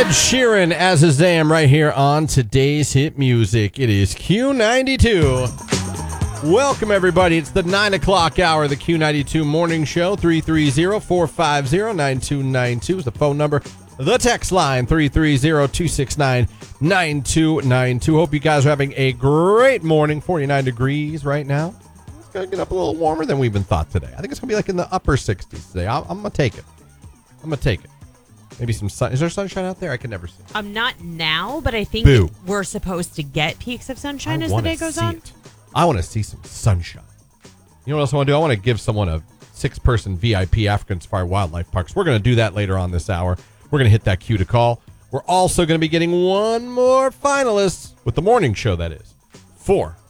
Ed Sheeran as his Shazam right here on today's hit music. It is Q92. Welcome, everybody. It's the 9 o'clock hour of the Q92 morning show. 330-450-9292 is the phone number. The text line, 330-269-9292. Hope you guys are having a great morning. 49 degrees right now. It's going to get up a little warmer than we even thought today. I think it's going to be like in the upper 60s today. I'm going to take it. Maybe some sun. Is there sunshine out there? I can never see. Not now, but I think we're supposed to get peaks of sunshine as the day goes on. I want to see some sunshine. You know what else I want to do? I want to give someone a 6-person VIP African Safari Wildlife Parks. We're going to do that later on this hour. We're going to hit that cue to call. We're also going to be getting one more finalist with the morning show, that is, for